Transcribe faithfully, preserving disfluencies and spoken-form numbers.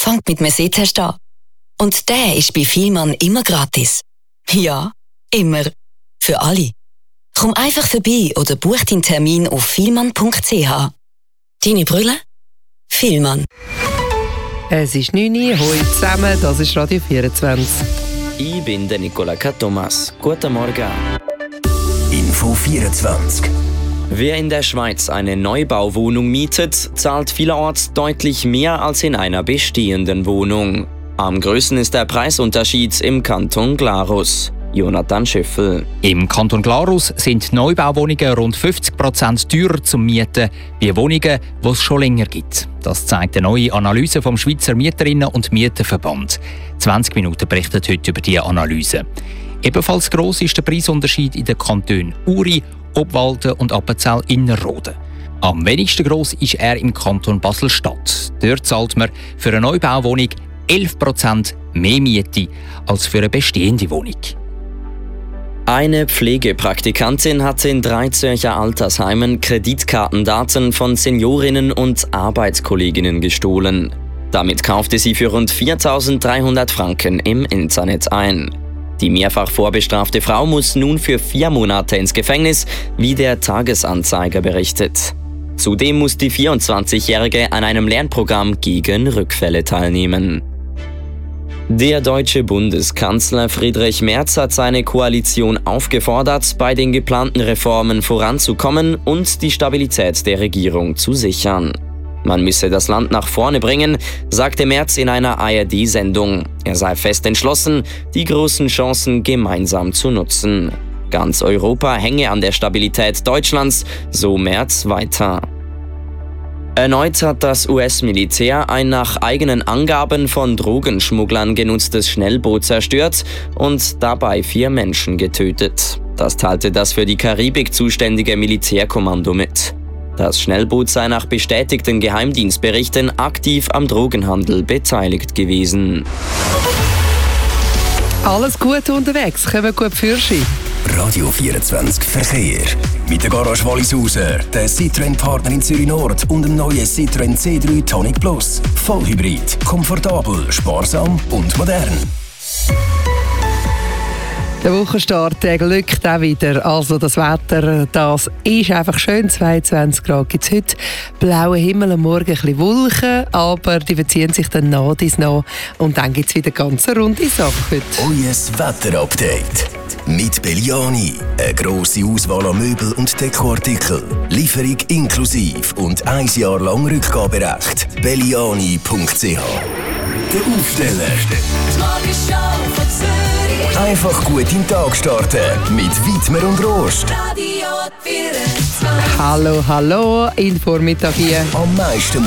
fängt mit einem Sehtest an. Und der ist bei Vielmann immer gratis. Ja, immer. Für alle. Komm einfach vorbei oder buch deinen Termin auf vielmann punkt c h. Deine Brille? Vielmann. Es ist neun Uhr, hallo zusammen, das ist Radio vierundzwanzig. Ich bin der Nicola Thomas. Guten Morgen. Info vierundzwanzig. Wer in der Schweiz eine Neubauwohnung mietet, zahlt vielerorts deutlich mehr als in einer bestehenden Wohnung. Am größten ist der Preisunterschied im Kanton Glarus. Jonathan Schöffel. Im Kanton Glarus sind Neubauwohnungen rund fünfzig Prozent teurer zum Mieten wie Wohnungen, die es schon länger gibt. Das zeigt eine neue Analyse vom Schweizer Mieterinnen- und Mieterverband. zwanzig Minuten berichtet heute über diese Analyse. Ebenfalls gross ist der Preisunterschied in den Kantonen Uri, Obwalden und Appenzell-Innerrhoden. Am wenigsten gross ist er im Kanton Basel-Stadt. Dort zahlt man für eine Neubauwohnung elf Prozent mehr Miete als für eine bestehende Wohnung. Eine Pflegepraktikantin hat in drei Zürcher Altersheimen Kreditkartendaten von Seniorinnen und Arbeitskolleginnen gestohlen. Damit kaufte sie für rund viertausenddreihundert Franken im Internet ein. Die mehrfach vorbestrafte Frau muss nun für vier Monate ins Gefängnis, wie der Tagesanzeiger berichtet. Zudem muss die vierundzwanzigjährige an einem Lernprogramm gegen Rückfälle teilnehmen. Der deutsche Bundeskanzler Friedrich Merz hat seine Koalition aufgefordert, bei den geplanten Reformen voranzukommen und die Stabilität der Regierung zu sichern. Man müsse das Land nach vorne bringen, sagte Merz in einer A R D-Sendung. Er sei fest entschlossen, die großen Chancen gemeinsam zu nutzen. Ganz Europa hänge an der Stabilität Deutschlands, so Merz weiter. Erneut hat das U S-Militär ein nach eigenen Angaben von Drogenschmugglern genutztes Schnellboot zerstört und dabei vier Menschen getötet. Das teilte das für die Karibik zuständige Militärkommando mit. Das Schnellboot sei nach bestätigten Geheimdienstberichten aktiv am Drogenhandel beteiligt gewesen. Alles gut unterwegs, kommen gut für Sie. Radio vierundzwanzig Verkehr. Mit der Garage Wallisauser, der Citroën-Partner in Zürich Nord und dem neuen Citroën C drei Tonic Plus. Vollhybrid, komfortabel, sparsam und modern. Der Wochenstart der glückt auch wieder. Also das Wetter, das ist einfach schön. zweiundzwanzig Grad gibt es heute. Blauer Himmel, am Morgen ein bisschen Wolken, aber die verziehen sich dann nach dies nach. Und dann gibt es wieder ganz eine runde Sache heute. Euer Wetterupdate. Mit Belliani. Eine grosse Auswahl an Möbel und Dekoartikeln. Lieferung inklusiv und ein Jahr lang Rückgaberecht. belliani punkt c h. Der Aufsteller. Einfach gut in den Tag starten mit Widmer und Rost. Hallo, hallo, in Vormittag hier. Am meisten